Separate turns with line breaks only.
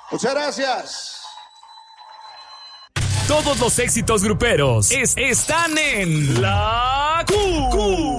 Muchas gracias.
Todos los éxitos gruperos están en La Q.